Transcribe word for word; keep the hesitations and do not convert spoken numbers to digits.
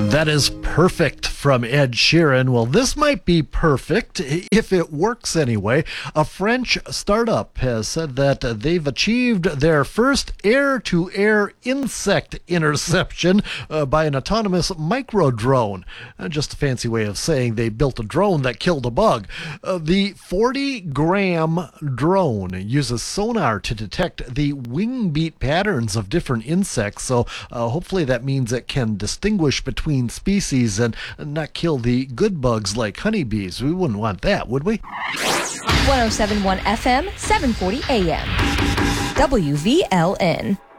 That is Perfect from Ed Sheeran. Well, this might be perfect if it works anyway. A French startup has said that they've achieved their first air-to-air insect interception uh, by an autonomous micro-drone. Uh, just a fancy way of saying they built a drone that killed a bug. Uh, the forty-gram drone uses sonar to detect the wing beat patterns of different insects, so uh, hopefully that means it can distinguish between species and not kill the good bugs like honeybees. We wouldn't want that, would we? one oh seven point one F M, seven forty A M. W V L N.